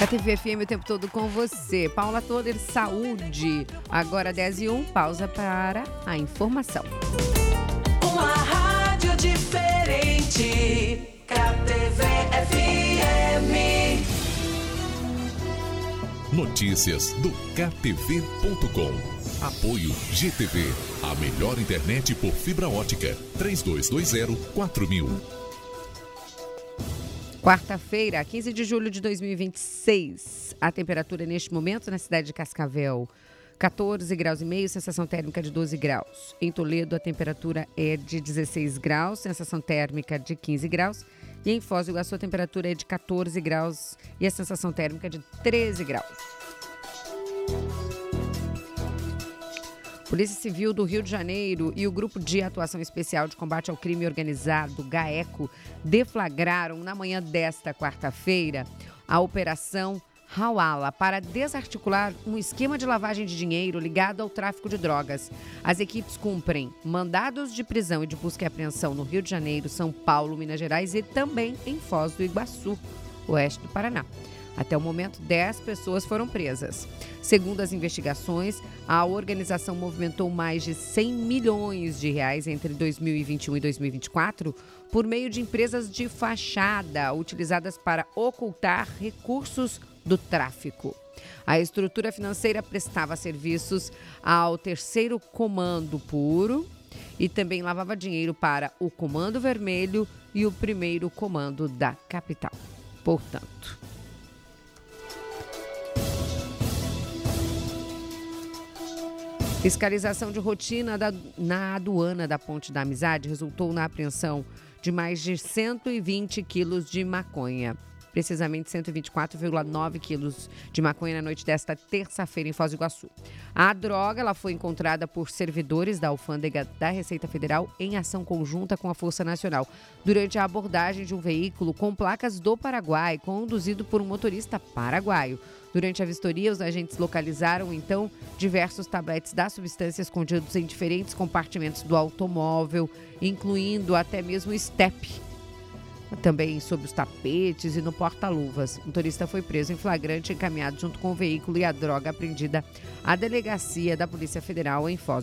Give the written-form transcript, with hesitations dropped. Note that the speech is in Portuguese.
A TV FM o tempo todo com você. Paula Toder, saúde. Agora 10h01, pausa para a informação. Uma rádio diferente, KTV FM. Notícias do KTV.com. Apoio GTV, a melhor internet por fibra ótica. 3220-4000. Quarta-feira, 15 de julho de 2026. A temperatura neste momento na cidade de Cascavel, 14 graus e meio, sensação térmica de 12 graus. Em Toledo, a temperatura é de 16 graus, sensação térmica de 15 graus. E em Foz do Iguaçu, a temperatura é de 14 graus e a sensação térmica de 13 graus. Polícia Civil do Rio de Janeiro e o Grupo de Atuação Especial de Combate ao Crime Organizado, GAECO, deflagraram na manhã desta quarta-feira a Operação Hawala para desarticular um esquema de lavagem de dinheiro ligado ao tráfico de drogas. As equipes cumprem mandados de prisão e de busca e apreensão no Rio de Janeiro, São Paulo, Minas Gerais e também em Foz do Iguaçu, oeste do Paraná. Até o momento, 10 pessoas foram presas. Segundo as investigações, a organização movimentou mais de 100 milhões de reais entre 2021 e 2024 por meio de empresas de fachada utilizadas para ocultar recursos do tráfico. A estrutura financeira prestava serviços ao Terceiro Comando Puro e também lavava dinheiro para o Comando Vermelho e o Primeiro Comando da capital. Portanto, fiscalização de rotina na aduana da Ponte da Amizade resultou na apreensão de mais de 120 quilos de maconha. Precisamente 124,9 quilos de maconha na noite desta terça-feira em Foz do Iguaçu. A droga ela foi encontrada por servidores da alfândega da Receita Federal em ação conjunta com a Força Nacional, durante a abordagem de um veículo com placas do Paraguai, conduzido por um motorista paraguaio. Durante a vistoria, os agentes localizaram, então, diversos tabletes das substâncias escondidos em diferentes compartimentos do automóvel, incluindo até mesmo o estepe. Também sob os tapetes e no porta-luvas. O motorista foi preso em flagrante e encaminhado junto com o veículo e a droga apreendida à delegacia da Polícia Federal em Foz